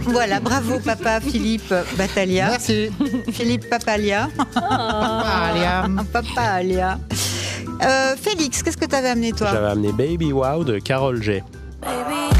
Voilà, bravo papa Philippe Battaglia. Merci. Philippe Papalia. Alia. Papalia. Félix, qu'est-ce que tu avais amené toi? J'avais amené Baby Wow de Carole G.